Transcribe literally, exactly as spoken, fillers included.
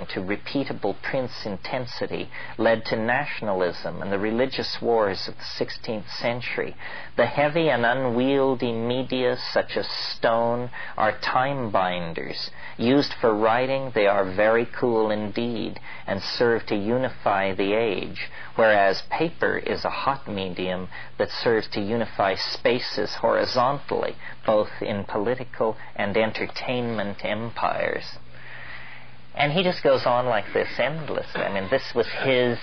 writing to repeatable Prince intensity led to nationalism and the religious wars of the sixteenth century. The heavy and unwieldy media, such as stone, are time binders. Used for writing, they are very cool indeed and serve to unify the age, whereas paper is a hot medium that serves to unify spaces horizontally, both in political and entertainment empires. And he just goes on like this endlessly. I mean, this was his